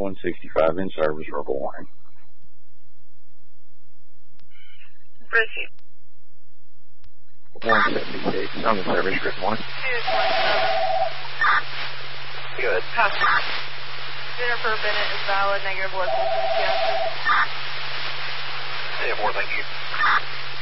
165 in service, verbal warning. Proceed. 176 on the service, good morning. 217. Good. Copy. Jennifer Bennett is valid, negative local. 10-4, thank you.